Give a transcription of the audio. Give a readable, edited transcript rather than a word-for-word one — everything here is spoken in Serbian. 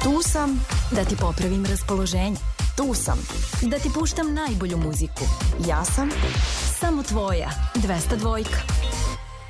Tu sam da ti popravim raspoloženje. Tu sam da ti puštam najbolju muziku. Ja sam samo tvoja 202.